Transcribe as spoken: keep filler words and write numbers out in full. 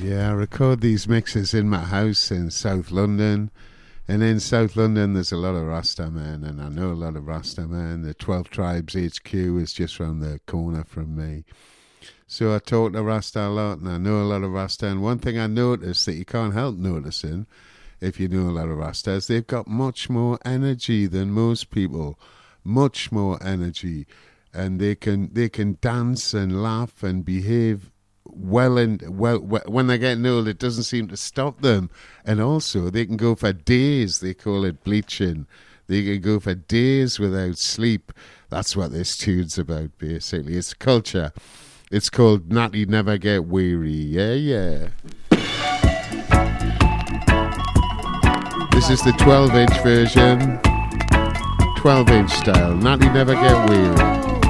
Yeah, I record these mixes in my house in South London. And in South London, there's a lot of Rasta men, and I know a lot of Rasta men. The twelve Tribes H Q is just round the corner from me. So I talk to Rasta a lot, and I know a lot of Rasta. And one thing I noticed that you can't help noticing, if you know a lot of Rasta, is they've got much more energy than most people. Much more energy. And they can they can dance and laugh and behave well, and well, when they're getting old, it doesn't seem to stop them. And also, they can go for days. They call it bleaching. They can go for days without sleep. That's what this tune's about, basically. It's culture. It's called Natty Never Get Weary. Yeah, yeah. This is the twelve inch version. twelve inch style. Natty Never Get Weary.